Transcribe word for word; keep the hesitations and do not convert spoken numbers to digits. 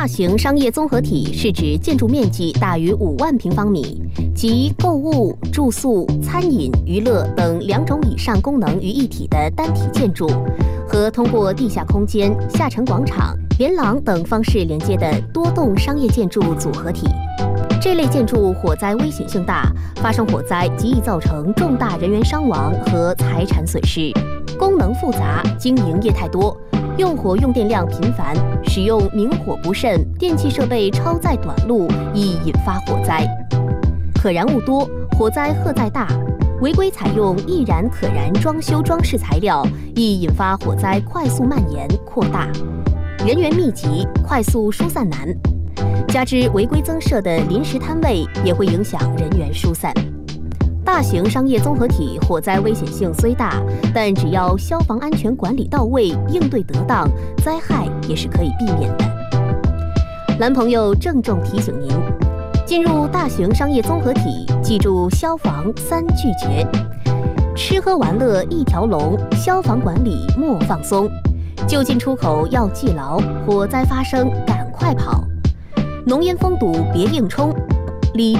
大型商业综合体是指建筑面积大于五万平方米，集购物、住宿、餐饮、娱乐等两种以上功能于一体的单体建筑，和通过地下空间、下沉广场、连廊等方式连接的多栋商业建筑组合体。这类建筑火灾危险性大，发生火灾极易造成重大人员伤亡和财产损失。功能复杂，经营业态多，用火用电量频繁，使用明火不慎，电气设备超载短路，易引发火灾。可燃物多，火灾荷载大，违规采用易燃可燃装修装饰材料，易引发火灾快速蔓延扩大。人员密集，快速疏散难。加之违规增设的临时摊位，也会影响人员疏散。大型商业综合体火灾危险性虽大，但只要消防安全管理到位，应对得当，灾害也是可以避免的。蓝朋友郑重提醒您，进入大型商业综合体，记住消防三拒绝：吃喝玩乐一条龙，消防管理莫放松，就近出口要记牢，火灾发生赶快跑。浓烟封堵别硬冲，理